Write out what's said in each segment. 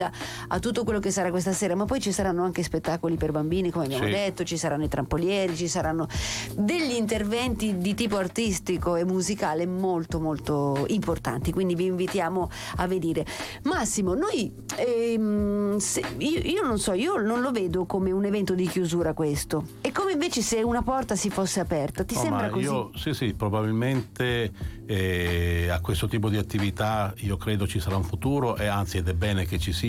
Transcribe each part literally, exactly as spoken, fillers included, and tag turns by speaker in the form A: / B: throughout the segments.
A: a tutto quello che sarà questa sera, ma poi ci saranno anche spettacoli per bambini, come abbiamo
B: sì.
A: detto, ci saranno i trampolieri, ci saranno degli interventi di tipo artistico e musicale molto molto importanti, quindi vi invitiamo a vedere. Massimo, noi ehm, se, io, io non so, io non lo vedo come un evento di chiusura questo, è come invece se una porta si fosse aperta, ti
B: no,
A: sembra
B: ma
A: così?
B: Io, sì sì, probabilmente eh, a questo tipo di attività io credo ci sarà un futuro, e anzi ed è bene che ci sia.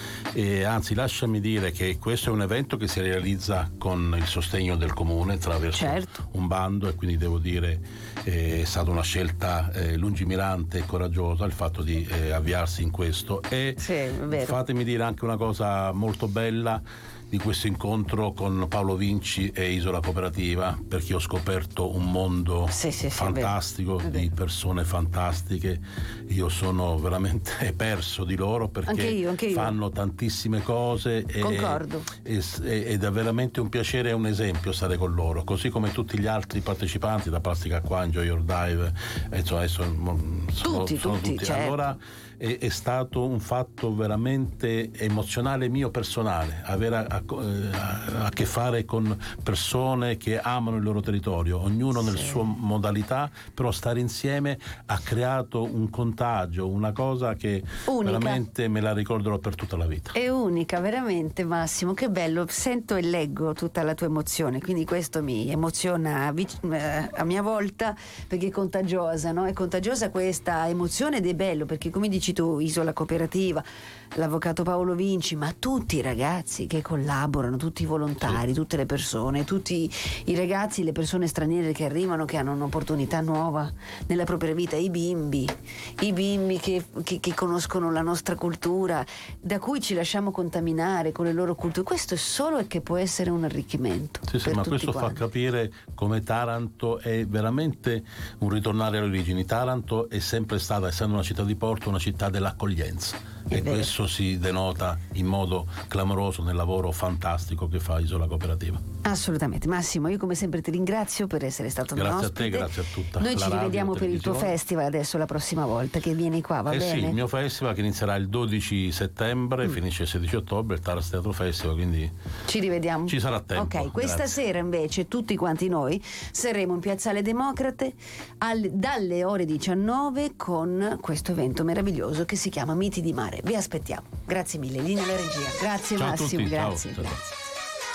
B: E anzi, lasciami dire che questo è un evento che si realizza con il sostegno del comune attraverso
A: certo.
B: un bando, e quindi devo dire eh, è stata una scelta eh, lungimirante e coraggiosa il fatto di eh, avviarsi in questo. E
A: sì, è vero.
B: Fatemi dire anche una cosa molto bella di questo incontro con Paolo Vinci e Isola Cooperativa, perché ho scoperto un mondo
A: sì, sì, sì,
B: fantastico,
A: è vero.
B: di persone fantastiche. Io sono veramente perso di loro, perché
A: anche io, anche io.
B: fanno tantissime cose e,
A: concordo
B: e, ed è veramente un piacere e un esempio stare con loro, così come tutti gli altri partecipanti da Plastica Qua, Enjoy Your Dive, e insomma adesso sono
A: tutti,
B: sono
A: tutti,
B: tutti.
A: certo.
B: Allora è, è stato un fatto veramente emozionale mio personale, avere a, a, a che fare con persone che amano il loro territorio, ognuno
A: sì.
B: nel suo modalità, però stare insieme ha creato un contagio, una cosa che
A: unica.
B: Veramente me la ricorderò per tutta la vita.
A: È unica, veramente, Massimo, che bello, sento e leggo tutta la tua emozione, quindi questo mi emoziona a mia volta, perché è contagiosa, no? È contagiosa questa emozione, ed è bello perché, come dici tu, Isola Cooperativa, l'avvocato Paolo Vinci, ma tutti i ragazzi che collaborano, tutti i volontari, sì. tutte le persone, tutti i ragazzi, le persone straniere che arrivano, che hanno un'opportunità nuova nella propria vita, i bimbi, i bimbi che, che, che conoscono la nostra cultura, da cui ci lasciamo contaminare con le loro culture. Questo è solo e che può essere un arricchimento.
B: Sì, sì, ma questo
A: quanti.
B: fa capire come Taranto è veramente un ritornare alle origini. Taranto è sempre stata, essendo una città di porto, una città dell'accoglienza.
A: È
B: e
A: vero.
B: Questo si denota in modo clamoroso nel lavoro fantastico che fa Isola Cooperativa.
A: Assolutamente. Massimo, io come sempre ti ringrazio per essere stato
B: grazie
A: nostro ospite.
B: Grazie a te, grazie a tutta
A: Noi
B: la
A: ci
B: radio,
A: rivediamo per il tuo festival adesso la prossima volta che vieni qua, va
B: eh
A: bene?
B: Sì, il mio festival che inizierà il dodici settembre, mm. finisce il sedici ottobre, il Taras Teatro Festival, quindi
A: ci rivediamo.
B: Ci sarà tempo.
A: Ok, questa
B: grazie.
A: sera invece tutti quanti noi saremo in Piazzale Democrate al, dalle ore diciannove con questo evento meraviglioso che si chiama Miti di Mare. Vi aspettiamo. Grazie mille, linea alla regia. Grazie
B: Ciao
A: Massimo,
B: a tutti.
A: grazie.
B: Ciao. Ciao.
A: grazie.